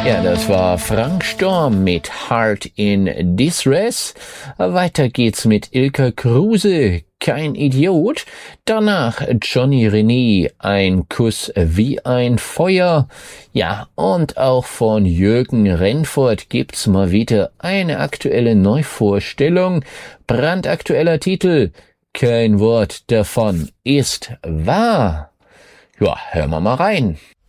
Ja, das war Frank Storm mit Heart in Distress. Weiter geht's mit Ilka Kruse, Kein Idiot. Danach Johnny René, Ein Kuss wie ein Feuer. Ja, und auch von Jürgen Rennfort gibt's mal wieder eine aktuelle Neuvorstellung. Brandaktueller Titel. Kein Wort davon ist wahr. Ja, hören wir mal rein.